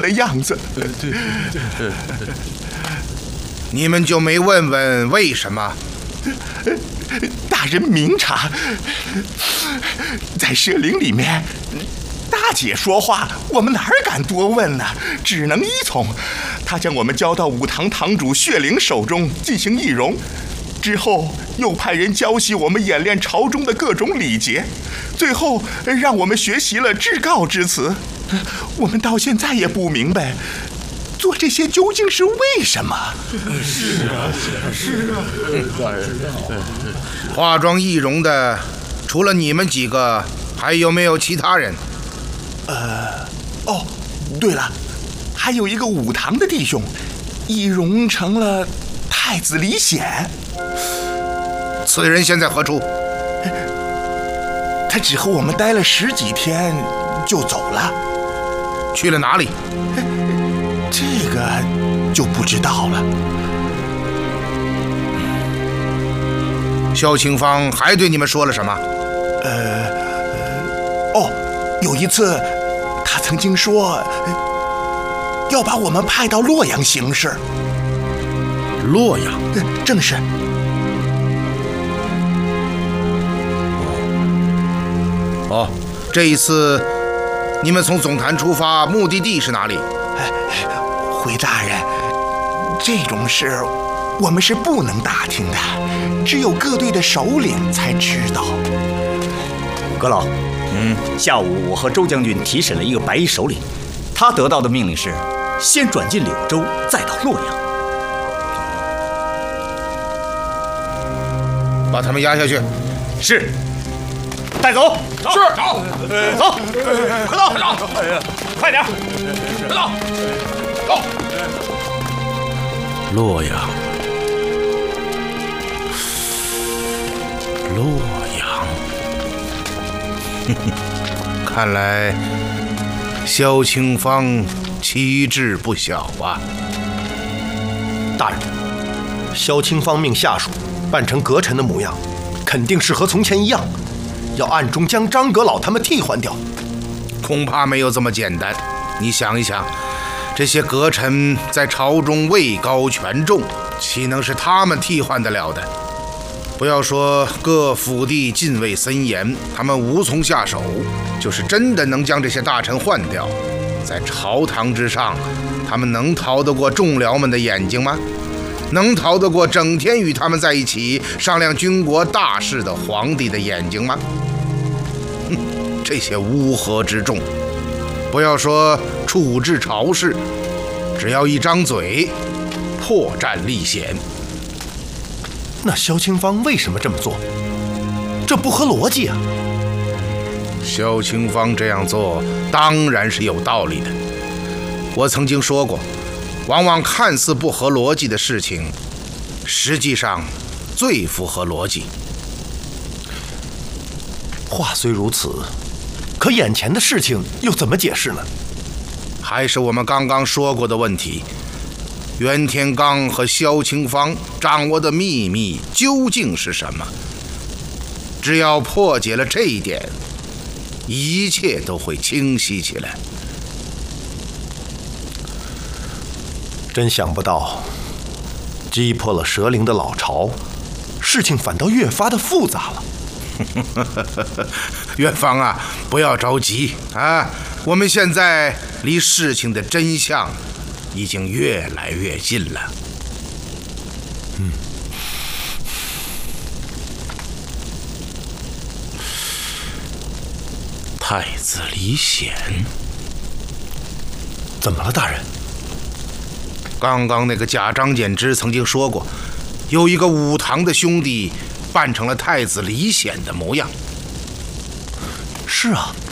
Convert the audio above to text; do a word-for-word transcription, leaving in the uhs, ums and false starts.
的样子。 对对对， 你们就没问问为什么？ 大人明察，在社陵里面，大姐说话，我们哪敢多问呢？只能依从。她将我们交到武堂堂主血灵手中进行易容，之后又派人教习我们演练朝中的各种礼节，最后让我们学习了致告之词。我们到现在也不明白，做这些究竟是为什么？ 是啊，是啊， 化妆易容的，除了你们几个，还有没有其他人？ 呃，哦，对了，还有一个武堂的弟兄，易容成了太子李显。 此人现在何处？ 他只和我们待了十几天，就走了。 去了哪里？ 这个就不知道了。 萧清芳还对你们说了什么？ 呃，哦，有一次，他曾经说要把我们派到洛阳行事。 洛阳？ 正是。 哦，这一次你们从总坛出发，目的地是哪里？ 回大人，这种事我们是不能打听的，只有各队的首领才知道。 阁老，嗯，下午我和周将军提审了一个白衣首领，他得到的命令是先转进柳州，再到洛阳。 把他们押下去。 是。带走。 是。走。 走。快走。走。快点。 快走。走。 洛阳，洛阳，看来萧清芳机智不小啊。 大人，萧清芳命下属扮成阁臣的模样，肯定是和从前一样，要暗中将张阁老他们替换掉。 恐怕没有这么简单。你想一想，这些阁臣在朝中位高权重，岂能是他们替换得了的？不要说各府地禁卫森严，他们无从下手，就是真的能将这些大臣换掉，在朝堂之上，他们能逃得过众僚们的眼睛吗？能逃得过整天与他们在一起商量军国大事的皇帝的眼睛吗？哼，这些乌合之众，不要说处置朝事，只要一张嘴，破绽立显。 那萧清芳为什么这么做？这不合逻辑啊！ 萧清芳这样做当然是有道理的。我曾经说过，往往看似不合逻辑的事情，实际上最符合逻辑。 话虽如此，可眼前的事情又怎么解释呢？ 还是我们刚刚说过的问题，袁天罡和萧清芳掌握的秘密究竟是什么？只要破解了这一点，一切都会清晰起来。 真想不到，击破了蛇灵的老巢，事情反倒越发的复杂了。 元芳啊，不要着急啊，我们现在离事情的真相已经越来越近了。 嗯， 太子李显， 怎么了，大人？ 刚刚那个贾张柬之曾经说过，有一个武堂的兄弟扮成了太子李显的模样。 是啊，